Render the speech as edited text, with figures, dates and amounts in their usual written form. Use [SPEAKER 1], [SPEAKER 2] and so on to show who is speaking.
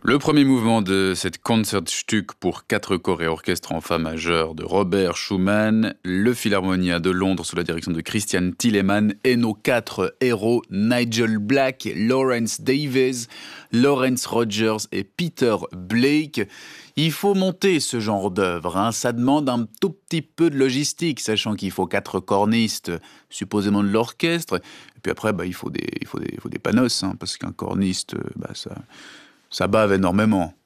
[SPEAKER 1] Le premier mouvement de cette Concertstück pour 4 corps et orchestre en fa majeur de Robert Schumann, le Philharmonia de Londres sous la direction de Christian Thielemann et nos 4 héros Nigel Black, Lawrence Davies, Lawrence Rogers et Peter Blake. Il faut monter ce genre d'œuvre, ça demande un tout petit peu de logistique, sachant qu'il faut 4 cornistes, supposément de l'orchestre, et puis après il faut des panos, parce qu'un corniste, ça bave énormément.